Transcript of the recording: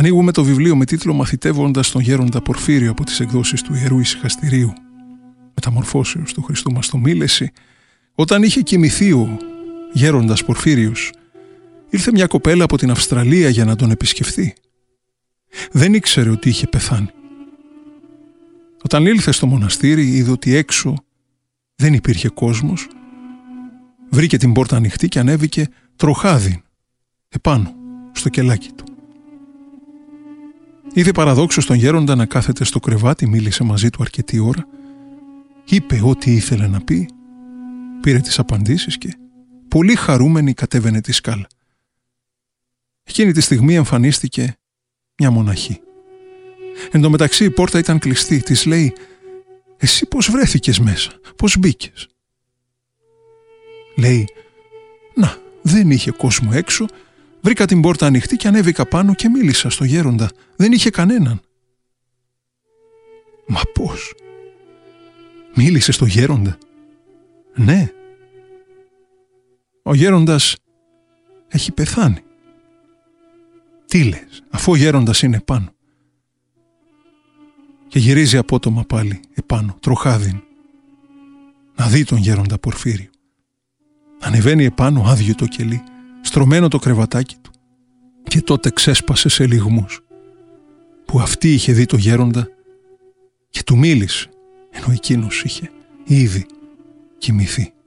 Ανοίγουμε το βιβλίο με τίτλο «Μαθητεύοντας τον γέροντα Πορφύριο» από τις εκδόσεις του Ιερού Ησυχαστηρίου Μεταμορφώσεως του Χριστού μας το μίλεση. Όταν είχε κοιμηθεί ο γέροντας Πορφύριος, ήρθε μια κοπέλα από την Αυστραλία για να τον επισκεφθεί. Δεν ήξερε ότι είχε πεθάνει. Όταν ήλθε στο μοναστήρι, είδε ότι έξω δεν υπήρχε κόσμος. Βρήκε την πόρτα ανοιχτή και ανέβηκε τροχάδι επάνω στο κελάκι του. Είδε παραδόξως τον γέροντα να κάθεται στο κρεβάτι, μίλησε μαζί του αρκετή ώρα, είπε ό,τι ήθελε να πει, πήρε τις απαντήσεις και πολύ χαρούμενη κατέβαινε τη σκάλα. Εκείνη τη στιγμή εμφανίστηκε μια μοναχή. Εν τω μεταξύ η πόρτα ήταν κλειστή. Της λέει «Εσύ πώς βρέθηκες μέσα, πώς μπήκες?» Λέει «Να, δεν είχε κόσμο έξω, βρήκα την πόρτα ανοιχτή και ανέβηκα πάνω και μίλησα στο γέροντα, δεν είχε κανέναν». «Μα πώς? Μίλησε στο γέροντα?» «Ναι. Ο γέροντας έχει πεθάνει». «Τι λες, αφού ο γέροντας είναι πάνω?» Και γυρίζει απότομα πάλι επάνω, τροχάδιν, να δει τον γέροντα Πορφύριο. Ανεβαίνει επάνω, άδειο το κελί, στρωμένο το κρεβατάκι του, και τότε ξέσπασε σε λυγμούς, που αυτή είχε δει το γέροντα και του μίλησε, ενώ εκείνος είχε ήδη κοιμηθεί.